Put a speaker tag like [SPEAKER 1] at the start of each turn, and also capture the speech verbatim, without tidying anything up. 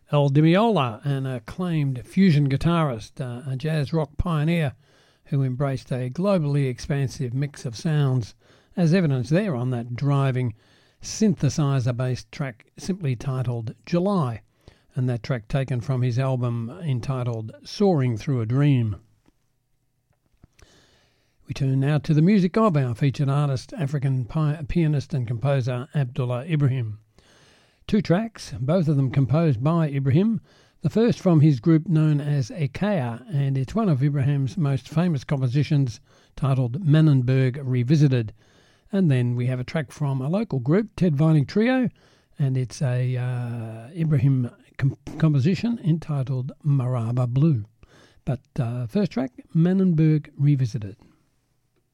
[SPEAKER 1] El Dimiola, an acclaimed fusion guitarist, uh, a jazz rock pioneer who embraced a globally expansive mix of sounds, as evidenced there on that driving synthesizer-based track simply titled July, and that track taken from his album entitled Soaring Through a Dream. We turn now to the music of our featured artist, African pi- pianist and composer Abdullah Ibrahim. Two tracks, both of them composed by Ibrahim, the first from his group known as Ekaya, and it's one of Ibrahim's most famous compositions titled Manenberg Revisited. And then we have a track from a local group, Ted Vining Trio, and it's a uh, Ibrahim com- composition entitled Maraba Blue. But uh, first track, Manenberg Revisited.